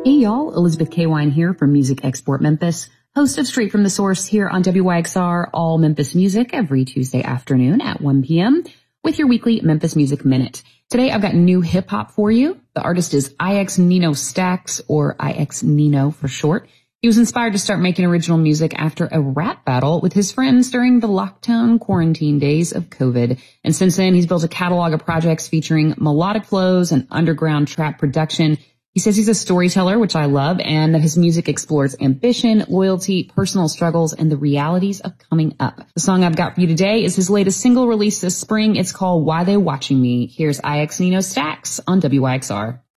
Hey y'all, Elizabeth K. Wine here from Music Export Memphis, host of Straight from the Source here on WYXR, all Memphis music every Tuesday afternoon at 1 p.m. with your weekly Memphis Music Minute. Today I've got new hip hop for you. The artist is IX Nino Stax, or IX Nino for short. He was inspired to start making original music after a rap battle with his friends during the lockdown quarantine days of COVID. And since then, he's built a catalog of projects featuring melodic flows and underground trap production. He says he's a storyteller, which I love, and that his music explores ambition, loyalty, personal struggles, and the realities of coming up. The song I've got for you today is his latest single released this spring. It's called Why They Watching Me. Here's IX Nino Stax on WYXR.